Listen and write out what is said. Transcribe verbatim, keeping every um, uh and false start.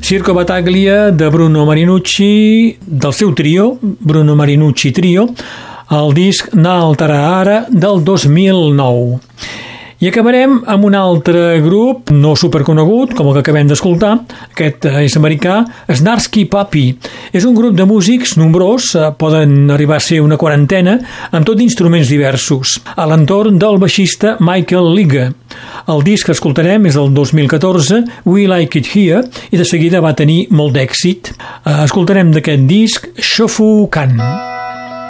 Circo Battaglia de Bruno Marinucci, del seu trio, Bruno Marinucci Trio, el disc N'Altara del dos mil nou. I acabarem amb un altre grup no superconegut, com el que acabem d'escoltar. Aquest és americà, Snarsky Puppy. És un grup de músics nombrós, poden arribar a ser una quarantena, amb tot d'instruments diversos, a l'entorn del baixista Michael Liga. El disc que escoltarem és del dos mil catorze, We Like It Here, i de seguida va tenir molt d'èxit. Escoltarem d'aquest disc Shofu Kan.